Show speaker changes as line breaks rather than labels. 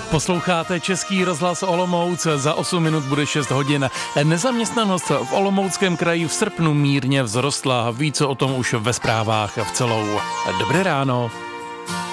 Posloucháte Český rozhlas Olomouc, za 8 minut bude 6 hodin. Nezaměstnanost v Olomouckém kraji v srpnu mírně vzrostla, více o tom už ve zprávách v celou. Dobré ráno.